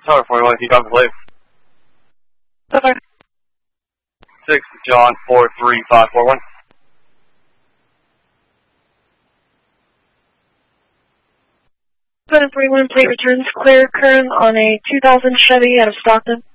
Sorry, 41, you got the leave. Okay. 6 John 43541. 731 plate returns clear current on a 2000 Chevy out of Stockton.